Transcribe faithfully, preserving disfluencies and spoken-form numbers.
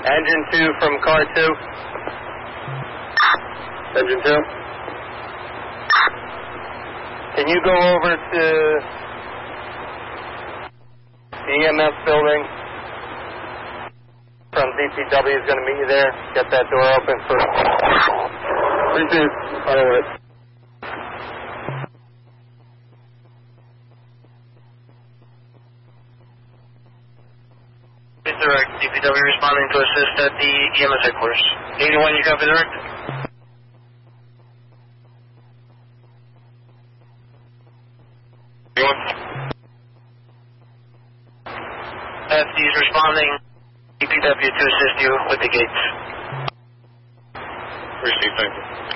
Engine two from car two. Engine two. Can you go over to the E M S building? From D P W is going to meet you there. Get that door open for... Receive. All right. Direct, D P W responding to assist at the E M S headquarters. eighty-one, you copy direct? F D is responding, D P W to assist you with the gates. Receive, thank you.